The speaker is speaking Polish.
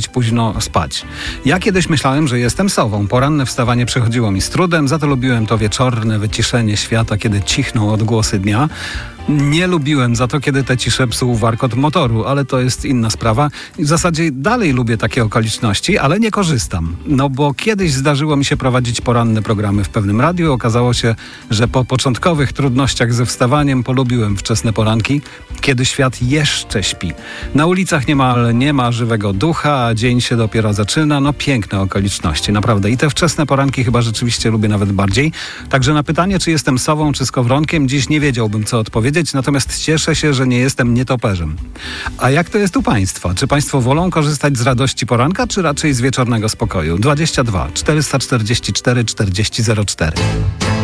chodzić późno spać. Ja kiedyś myślałem, że jestem sową. Poranne wstawanie przychodziło mi z trudem, za to lubiłem to wieczorne wyciszenie świata, kiedy cichną odgłosy dnia. Nie lubiłem za to, kiedy tę ciszę psuł warkot motoru, ale to jest inna sprawa. W zasadzie dalej lubię takie okoliczności, ale nie korzystam. No bo kiedyś zdarzyło mi się prowadzić poranne programy w pewnym radiu. Okazało się, że po początkowych trudnościach ze wstawaniem polubiłem wczesne poranki, kiedy świat jeszcze śpi. Na ulicach niemal nie ma żywego ducha, a dzień się dopiero zaczyna. No piękne okoliczności, naprawdę. I te wczesne poranki chyba rzeczywiście lubię nawet bardziej. Także na pytanie, czy jestem sową, czy skowronkiem, dziś nie wiedziałbym, co odpowiedzieć. Natomiast cieszę się, że nie jestem nietoperzem. A jak to jest u Państwa? Czy Państwo wolą korzystać z radości poranka, czy raczej z wieczornego spokoju? 22 444 4004.